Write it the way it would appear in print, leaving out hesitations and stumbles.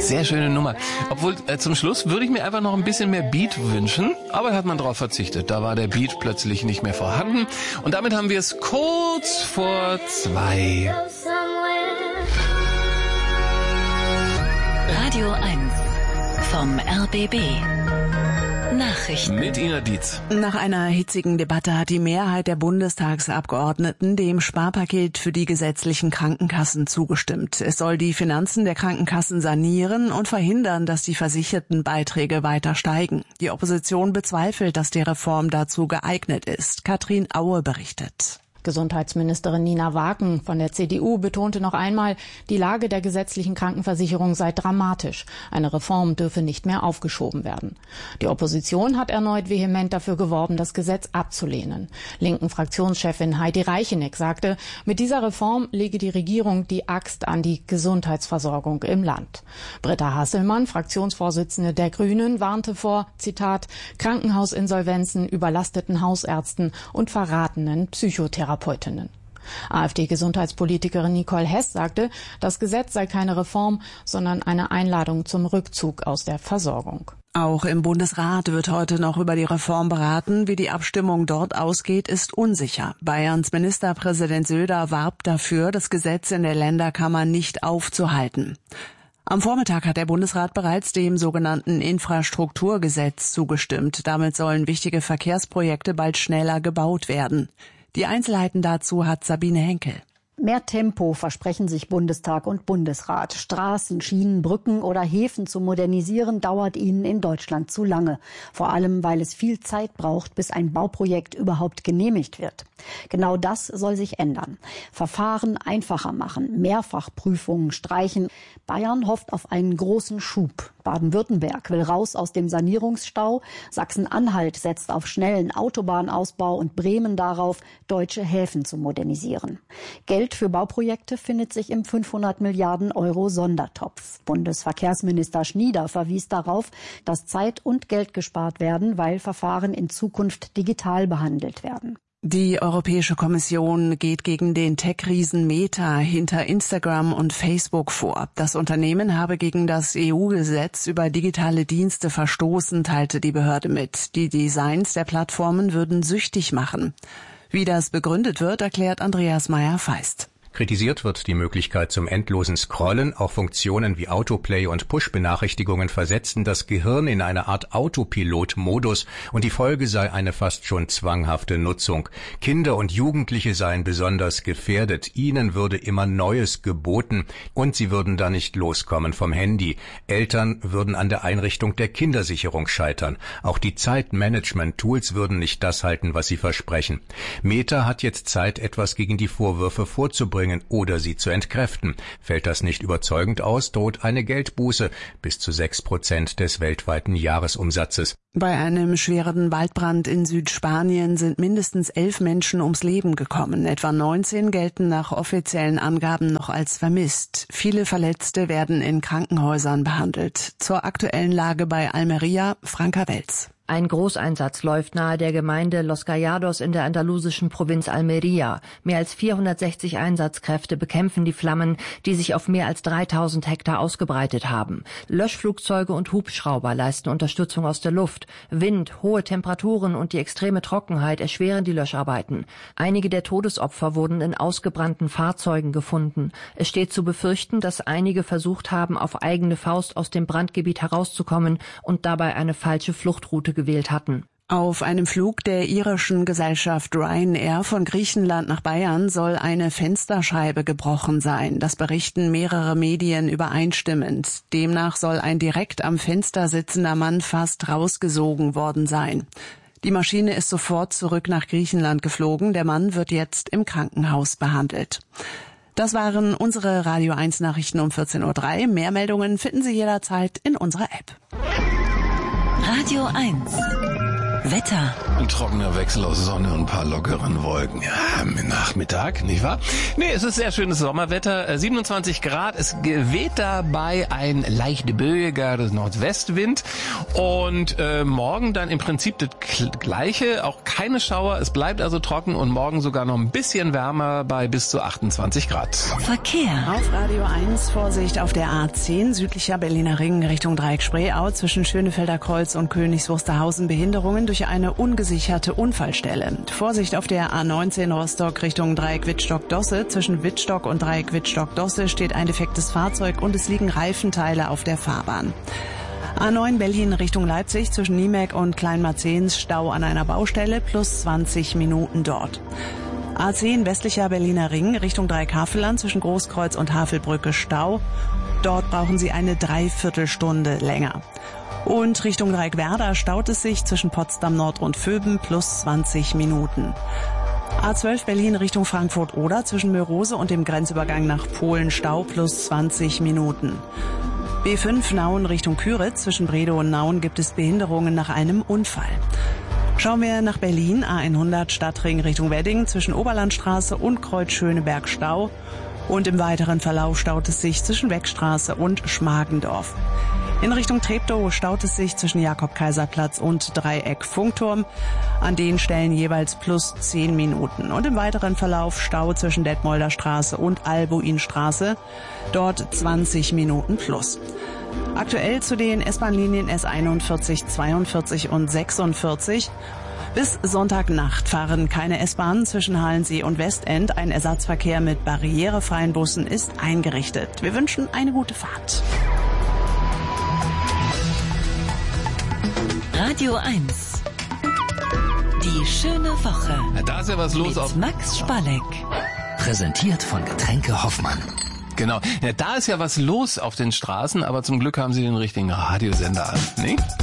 Sehr schöne Nummer. Obwohl, zum Schluss würde ich mir einfach noch ein bisschen mehr Beat wünschen, aber da hat man drauf verzichtet. Da war der Beat plötzlich nicht mehr vorhanden. Und damit haben wir es kurz vor 2. Radio 1 vom RBB. Nachrichten. Mit Ina Dietz. Nach einer hitzigen Debatte hat die Mehrheit der Bundestagsabgeordneten dem Sparpaket für die gesetzlichen Krankenkassen zugestimmt. Es soll die Finanzen der Krankenkassen sanieren und verhindern, dass die versicherten Beiträge weiter steigen. Die Opposition bezweifelt, dass die Reform dazu geeignet ist. Katrin Aue berichtet. Gesundheitsministerin Nina Wagen von der CDU betonte noch einmal, die Lage der gesetzlichen Krankenversicherung sei dramatisch. Eine Reform dürfe nicht mehr aufgeschoben werden. Die Opposition hat erneut vehement dafür geworben, das Gesetz abzulehnen. Linken Fraktionschefin Heidi Reicheneck sagte, mit dieser Reform lege die Regierung die Axt an die Gesundheitsversorgung im Land. Britta Hasselmann, Fraktionsvorsitzende der Grünen, warnte vor, Zitat, Krankenhausinsolvenzen, überlasteten Hausärzten und verratenen Psychotherapeutinnen. AfD-Gesundheitspolitikerin Nicole Hess sagte, das Gesetz sei keine Reform, sondern eine Einladung zum Rückzug aus der Versorgung. Auch im Bundesrat wird heute noch über die Reform beraten. Wie die Abstimmung dort ausgeht, ist unsicher. Bayerns Ministerpräsident Söder warb dafür, das Gesetz in der Länderkammer nicht aufzuhalten. Am Vormittag hat der Bundesrat bereits dem sogenannten Infrastrukturgesetz zugestimmt. Damit sollen wichtige Verkehrsprojekte bald schneller gebaut werden. Die Einzelheiten dazu hat Sabine Henkel. Mehr Tempo versprechen sich Bundestag und Bundesrat. Straßen, Schienen, Brücken oder Häfen zu modernisieren, dauert ihnen in Deutschland zu lange. Vor allem, weil es viel Zeit braucht, bis ein Bauprojekt überhaupt genehmigt wird. Genau das soll sich ändern. Verfahren einfacher machen, Mehrfachprüfungen streichen. Bayern hofft auf einen großen Schub. Baden-Württemberg will raus aus dem Sanierungsstau. Sachsen-Anhalt setzt auf schnellen Autobahnausbau und Bremen darauf, deutsche Häfen zu modernisieren. Geld für Bauprojekte findet sich im 500 Milliarden Euro Sondertopf. Bundesverkehrsminister Schnieder verwies darauf, dass Zeit und Geld gespart werden, weil Verfahren in Zukunft digital behandelt werden. Die Europäische Kommission geht gegen den Tech-Riesen Meta hinter Instagram und Facebook vor. Das Unternehmen habe gegen das EU-Gesetz über digitale Dienste verstoßen, teilte die Behörde mit. Die Designs der Plattformen würden süchtig machen. Wie das begründet wird, erklärt Andreas Meyer-Feist. Kritisiert wird die Möglichkeit zum endlosen Scrollen. Auch Funktionen wie Autoplay und Push-Benachrichtigungen versetzen das Gehirn in eine Art Autopilot-Modus und die Folge sei eine fast schon zwanghafte Nutzung. Kinder und Jugendliche seien besonders gefährdet. Ihnen würde immer Neues geboten und sie würden da nicht loskommen vom Handy. Eltern würden an der Einrichtung der Kindersicherung scheitern. Auch die Zeitmanagement-Tools würden nicht das halten, was sie versprechen. Meta hat jetzt Zeit, etwas gegen die Vorwürfe vorzubringen oder sie zu entkräften. Fällt das nicht überzeugend aus, droht eine Geldbuße bis zu 6% des weltweiten Jahresumsatzes. Bei einem schweren Waldbrand in Südspanien sind mindestens 11 Menschen ums Leben gekommen. Etwa 19 gelten nach offiziellen Angaben noch als vermisst. Viele Verletzte werden in Krankenhäusern behandelt. Zur aktuellen Lage bei Almería, Franka Welz. Ein Großeinsatz läuft nahe der Gemeinde Los Callados in der andalusischen Provinz Almería. Mehr als 460 Einsatzkräfte bekämpfen die Flammen, die sich auf mehr als 3000 Hektar ausgebreitet haben. Löschflugzeuge und Hubschrauber leisten Unterstützung aus der Luft. Wind, hohe Temperaturen und die extreme Trockenheit erschweren die Löscharbeiten. Einige der Todesopfer wurden in ausgebrannten Fahrzeugen gefunden. Es steht zu befürchten, dass einige versucht haben, auf eigene Faust aus dem Brandgebiet herauszukommen und dabei eine falsche Fluchtroute gewählt hatten. Auf einem Flug der irischen Gesellschaft Ryanair von Griechenland nach Bayern soll eine Fensterscheibe gebrochen sein. Das berichten mehrere Medien übereinstimmend. Demnach soll ein direkt am Fenster sitzender Mann fast rausgesogen worden sein. Die Maschine ist sofort zurück nach Griechenland geflogen. Der Mann wird jetzt im Krankenhaus behandelt. Das waren unsere Radio 1 Nachrichten um 14.03 Uhr. Mehr Meldungen finden Sie jederzeit in unserer App. Radio 1 Wetter. Ein trockener Wechsel aus Sonne und ein paar lockeren Wolken. Ja, Nachmittag, nicht wahr? Nee, es ist sehr schönes Sommerwetter. 27 Grad. Es weht dabei ein leicht böiger Nordwestwind. Und morgen dann im Prinzip das Gleiche. Auch keine Schauer. Es bleibt also trocken und morgen sogar noch ein bisschen wärmer bei bis zu 28 Grad. Verkehr. Auf Radio 1 Vorsicht auf der A10 südlicher Berliner Ring Richtung Dreieck-Spreeau zwischen Schönefelder Kreuz und Königs Wusterhausen Behinderungen durch eine ungesicherte Unfallstelle. Vorsicht auf der A19 Rostock Richtung Dreieck Wittstock-Dosse. Zwischen Wittstock und Dreieck Wittstock-Dosse steht ein defektes Fahrzeug und es liegen Reifenteile auf der Fahrbahn. A9 Berlin Richtung Leipzig zwischen Niemek und Kleinmarzens Stau an einer Baustelle plus 20 Minuten dort. A10 westlicher Berliner Ring Richtung Dreieck-Havelland zwischen Großkreuz und Havelbrücke Stau. Dort brauchen Sie eine Dreiviertelstunde länger. Und Richtung Dreieck-Werder staut es sich zwischen Potsdam Nord und Vöben plus 20 Minuten. A12 Berlin Richtung Frankfurt-Oder zwischen Mörose und dem Grenzübergang nach Polen Stau plus 20 Minuten. B5 Nauen Richtung Küritz zwischen Bredow und Nauen gibt es Behinderungen nach einem Unfall. Schauen wir nach Berlin, A100 Stadtring Richtung Wedding zwischen Oberlandstraße und Kreuz Schöneberg Stau. Und im weiteren Verlauf staut es sich zwischen Weckstraße und Schmargendorf. In Richtung Treptow staut es sich zwischen Jakob-Kaiser-Platz und Dreieck Funkturm. An den Stellen jeweils plus 10 Minuten. Und im weiteren Verlauf Stau zwischen Detmolder Straße und Albuinstraße. Dort 20 Minuten plus. Aktuell zu den S-Bahn-Linien S41, 42 und 46. Bis Sonntagnacht fahren keine S-Bahnen zwischen Halensee und Westend. Ein Ersatzverkehr mit barrierefreien Bussen ist eingerichtet. Wir wünschen eine gute Fahrt. Radio 1. Die schöne Woche. Da ist ja was los mit Max Spalleck. Präsentiert von Getränke Hoffmann. Genau. Ja, da ist ja was los auf den Straßen, aber zum Glück haben Sie den richtigen Radiosender an, nicht?